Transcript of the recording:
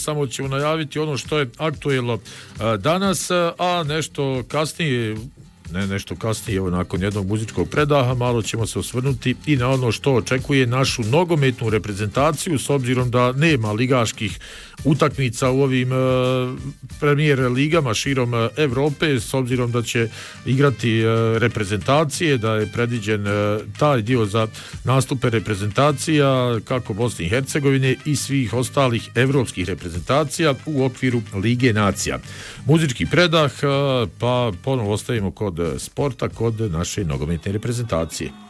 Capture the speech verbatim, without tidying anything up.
samo ćemo najaviti ono što je aktuelno danas, a nešto kasnije ne nešto kasnije, evo nakon jednog muzičkog predaha malo ćemo se osvrnuti i na ono što očekuje našu nogometnu reprezentaciju, s obzirom da nema ligaških utakmica u ovim e, premijer ligama širom Evrope, s obzirom da će igrati e, reprezentacije, da je predviđen e, taj dio za nastupe reprezentacija kako Bosne i Hercegovine i svih ostalih evropskih reprezentacija u okviru Lige nacija. Muzički predah, e, pa ponovo ostavimo kod sporta, kod naše nogometne reprezentacije.